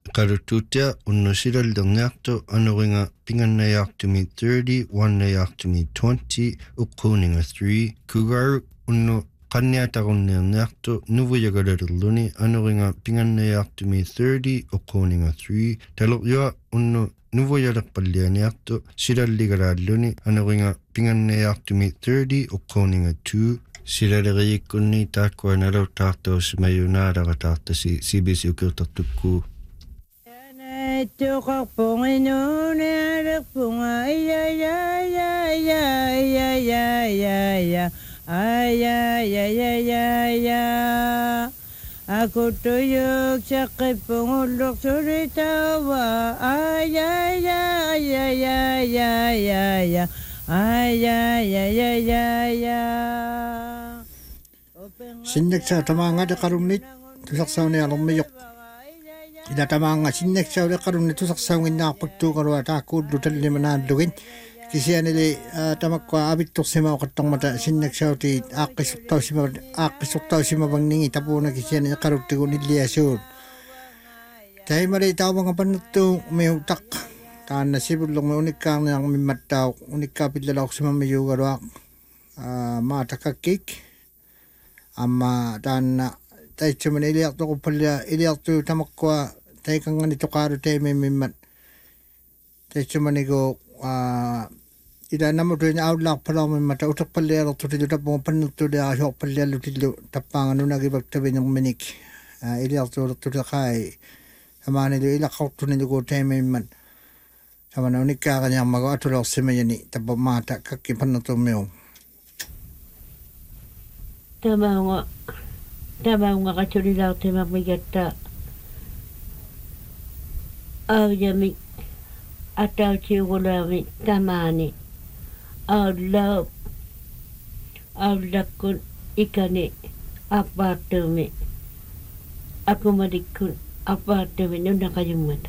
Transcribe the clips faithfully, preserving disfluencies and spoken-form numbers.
Karututia unnusilallerngiartu anuringa pingannayaartumi thirty, wannayaartumi twenty, uqquuninga three, kugaru unnu qanniatarunnierniartu nuvuyagalalerluni anuringa pingannayaartumi thirty, uqquuninga three, taluryua unnu nuvuyalerpallianiartu silalligalaalluni anuringa pingannayaartumi thirty, uqquuninga two, silaleriikkunni taakkuanalutartuusimayunaalaratартаси C B C ukirtartukku tuqarpunginuunialerpunga ya ya ya ya ya ya ya ya ay ya ya ya ya ya aku tuyuk saqipunguluk suritawa ay ya ya ya ya ya ya ya ay ya ya ya ya ya Sinneksa tamanga de qarunit tusaqsauni alummiyoq ila tamanga sinneksa de qarunit tusaqsaunginnaarpaktu qarua taakkuullu tallimanaalluгin kisianili tamakwa abittursima oqattармата sinneksautiit aaqqissortausima aaqqissortausimavangningi tapuuna kisiani qaruttigun illiasuut taimali taumanga pannuttu miutaq taanna sibullermi unikkaarniarmimmattaaq unikkaapillalauqsimammijuugaluaq maatakakkik amma taanna taitsuman iliartoqupallia iliartu tamakkua taikangani toqaalu taimimimmat taitsumanigu ila namutuin aullaarpalaarmimmata uterpallialertutillu tappunga pannuttuliaasuorpalliallutillu tappaanganunagivaktavinerminik iliartuulertuleqaai amaanilu ilaqartunilugu taimimmat samana unikkaaqaniarmagu atulorsimayani tappamaata kakki pannuttummiu Tamaunga tamaunga katulilaartimaq migatta aujami atautiugulaami tamaani aulau aulakkun ikani appaartuumi akumadikkun appaartuumi nunnaqajummata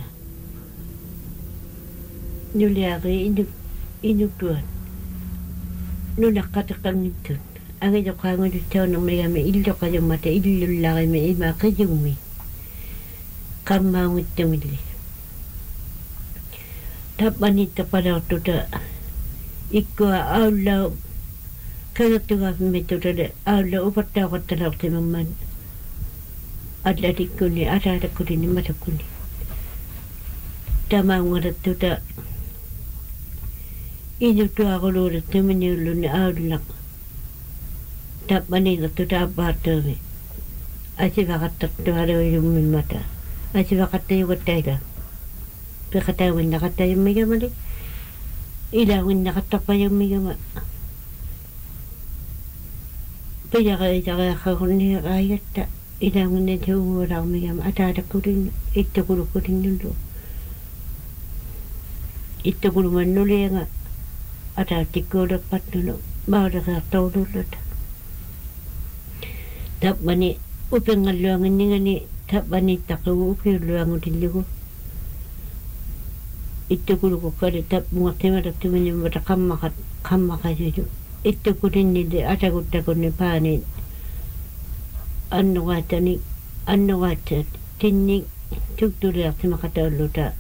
nuliaqi inu inuktuan nunaqqataqangittun angijoqaangututaunnermigami illoqajummata illullaarimi imaqijummi qammaungittumilli tappanittapalaortuta ikkua aullau kagertugaafimmittutale aullau upattauqattalaortimamman atlatikkunni ataalakkulini matakkunni tamaungalattuta inuttuaquluulertuminiullunni aullaq tappaniilertuta appaartuumi asivaqattartualuilummimata asivaqattayugattaiga peqatauinnaqattayummigamali ilauinnaqattarpayummigama piyaqaitaqaaqaqunniaqaayatta ilauinnatuumuulaarmigama ataalakkulin ittukulukkulinnullu ittukulumannulianga ataatikkuulerpatnunu mauleqeartaulullata tappani upengalluanginningani tappani taqqagu upiulluangutillugu ittukulukukkali tappungartimalertuminnimmata qammaqat qammaqasuju ittukulinnili ataguttakunni paaniin annuqaattani annuqaattat tinni tuktuliartimaqataulluta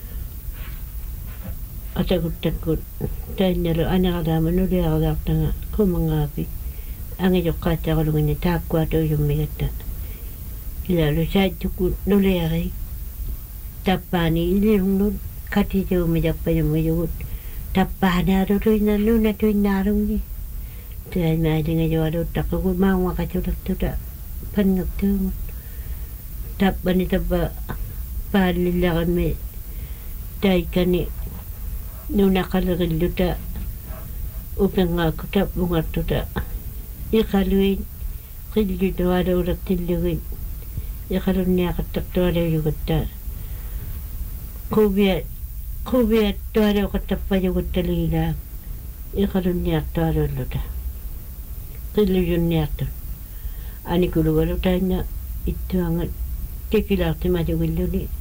ataguttakkun tainnalu aneqalaama nuliaqalaartanga kumangaapi angijoqqaattaqalugini taakkuatuujummigatta ilalu saittukku nuliari tappaani ilirunnun katituumijappajummiyugut tappaanaaruruina nunatuinnaarungi taimaalingajualuuttaqqugu maungaqatulertuta panngertuugut tappani tappa paallillarimi taikkani nunaqalerilluta upengaakku tappungartuta iqaluin qillutualuulertillugin iqalunniaqattartualuyugutta qubia qubiat tualuuqattappajuguttalilaa iqalunniartualulluta qillujunniartut anikulugalu tainna ittuangat tikilaartimajugilluni